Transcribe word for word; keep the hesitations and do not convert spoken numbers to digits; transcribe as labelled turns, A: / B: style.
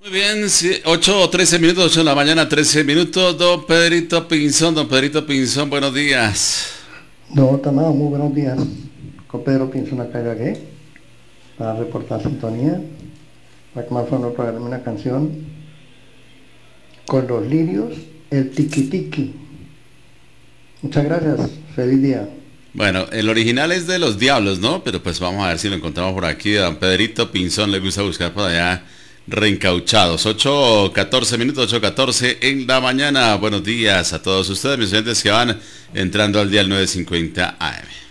A: Muy bien, sí, ocho o trece minutos, ocho de la mañana, trece minutos. Don Pedrito Pinzón, don Pedrito Pinzón, buenos días.
B: No, Tamao, muy buenos días. Con Pedro Pinzón acá Gagué, para reportar sintonía, para que más fondo programé una canción con los lirios, el tiki tiki. Muchas gracias, feliz día.
A: Bueno, el original es de Los Diablos, ¿no? Pero pues vamos a ver si lo encontramos por aquí. A don Pedrito Pinzón le gusta buscar por allá reencauchados. ocho catorce minutos, ocho catorce en la mañana. Buenos días a todos ustedes, mis oyentes que van entrando al día nueve cincuenta A M.